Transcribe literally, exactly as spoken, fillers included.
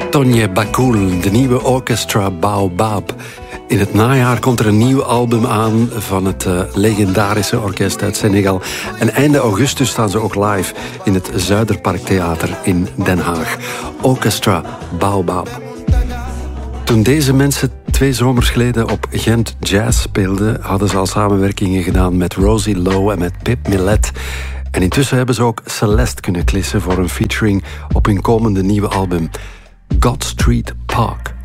Tonje Bakul, de nieuwe orchestra Baobab. In het najaar komt er een nieuw album aan van het uh, legendarische orkest uit Senegal. En einde augustus staan ze ook live in het Zuiderparktheater in Den Haag. Orchestra Baobab. Toen deze mensen twee zomers geleden op Gent Jazz speelden, hadden ze al samenwerkingen gedaan met Rosie Lowe en met Pip Millet. En intussen hebben ze ook Celeste kunnen klissen voor een featuring op hun komende nieuwe album, God Street Park.